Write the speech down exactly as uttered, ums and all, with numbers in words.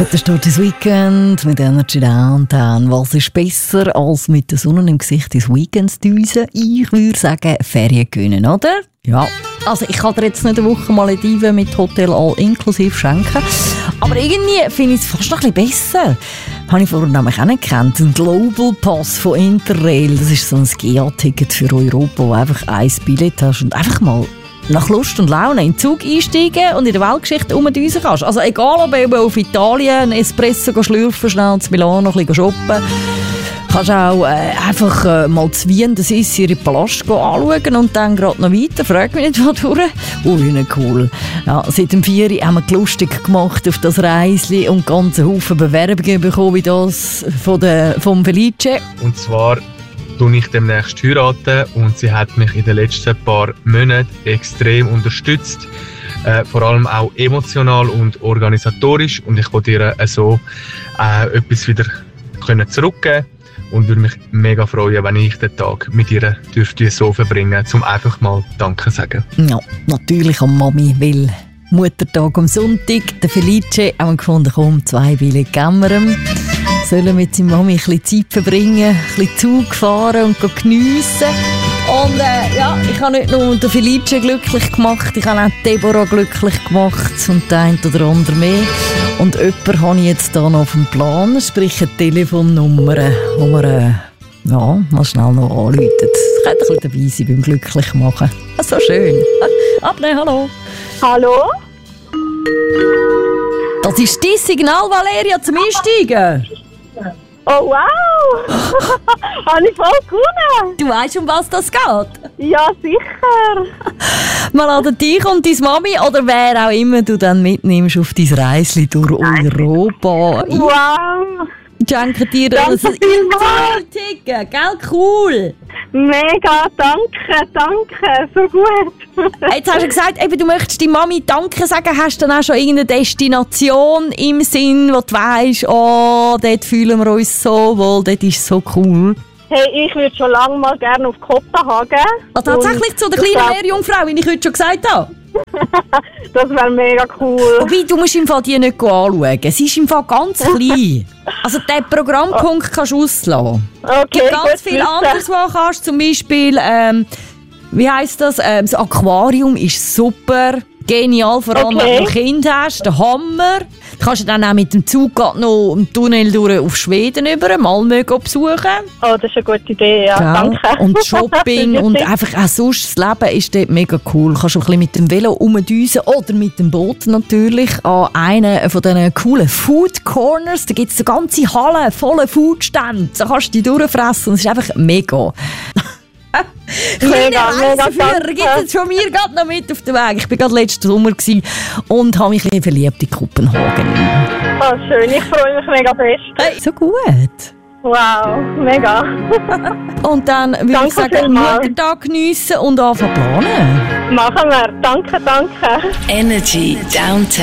Guter Start ins Weekend mit Energy Downtown. Was ist besser, als mit der Sonne im Gesicht ins Weekend zu düsen? Ich würde sagen, Ferien gönnen, oder? Ja. Also ich kann dir jetzt nicht eine Woche Malediven mit Hotel all inklusiv schenken. Aber irgendwie finde ich es fast noch ein bisschen besser. Habe ich vorher nämlich auch nicht gekannt. Ein Global Pass von Interrail. Das ist so ein G A-Ticket für Europa, wo du einfach ein Billett hast und einfach mal nach Lust und Laune in den Zug einsteigen und in der Weltgeschichte rumdüsen kannst. Also egal, ob du auf Italien einen Espresso schlürfen, schnell zu Milano ein bisschen shoppen. Kannst auch äh, einfach äh, mal zu Wien, das ist ihre Palast anschauen und dann gerade noch weiter. Frag mich nicht, wo durch. Ui, nicht cool. Ja, seit dem vier haben wir lustig gemacht auf das Reisli und ganze Haufen Bewerbungen bekommen, wie das von der, vom Felice. Und zwar tue ich demnächst heiraten und sie hat mich in den letzten paar Monaten extrem unterstützt. Äh, vor allem auch emotional und organisatorisch. Und ich wollte ihr äh, so äh, etwas wieder können zurückgeben und würde mich mega freuen, wenn ich den Tag mit ihr dürfte so verbringen, um einfach mal Danke zu sagen. Ja, natürlich an Mami, weil Muttertag am Sonntag. Der Felice haben wir gefunden, komm, zwei Billett geben wir ihm. Sollen mit seiner Mami ein bisschen Zeit verbringen, ein bisschen Zug fahren und geniessen. Und äh, ja, ich habe nicht nur den Felice glücklich gemacht, ich habe auch Deborah glücklich gemacht und der eine oder andere mehr. Und jemanden habe ich jetzt hier noch auf dem Plan, sprich eine Telefonnummer, die wir äh, ja, mal schnell noch anrufen. Das könnte ein bisschen dabei sein beim glücklich machen. So schön. Abnehmen, hallo. Hallo? Das ist dein Signal, Valeria, zum Einsteigen. Oh wow! Habe ich voll gewonnen! Du weißt, um was das geht? Ja, sicher! Wir laden dich und deine Mami oder wer auch immer du dann mitnimmst auf dein Reisli durch Europa. Wow! Ich schenke dir das Interrail-Ticket, gell? Cool! Mega, danke, danke, so gut! Jetzt hast du gesagt, eben, du möchtest deiner Mami Danke sagen. Hast du dann auch schon irgendeine Destination im Sinn, wo du weisst, oh, dort fühlen wir uns so wohl, dort ist es so cool? Hey, ich würde schon lange mal gerne auf Kopenhagen. Also tatsächlich zu der kleinen Meerjungfrau, wie ich heute schon gesagt habe? Das wäre mega cool. Wobei, du musst im Fall die nicht anschauen. Sie ist im Fall ganz klein. Also den Programmpunkt kannst du auslassen. Okay, es gibt ganz viel wissen. anderes, was du kannst. Zum Beispiel, ähm, wie heisst das? Ähm, das Aquarium ist super. Genial, vor allem Okay. wenn du noch Kind hast. Der Hammer. Du kannst dann auch mit dem Zug noch im Tunnel durch auf Schweden über, Malmö besuchen. Oh, das ist eine gute Idee, ja, Gell? danke. Und Shopping und einfach auch sonst, das Leben ist dort mega cool. Du kannst auch ein bisschen mit dem Velo rumdüsen oder mit dem Boot natürlich an einen von diesen coolen Food Corners. Da gibt es so ganze Hallen voller Foodstände. Da kannst du die durchfressen und es ist einfach mega. Mega, mega, Reiseführer gibt es jetzt von mir gerade noch mit auf den Weg. Ich war gerade letzten Sommer und habe mich ein bisschen verliebt in Kopenhagen. Oh, schön, ich freue mich mega fest. Hey, so gut. Wow, mega. Und dann würde Danke ich sagen, vielmals. Muttertag geniessen und anfangen planen. Machen wir. Danke, danke. Energy Downtown.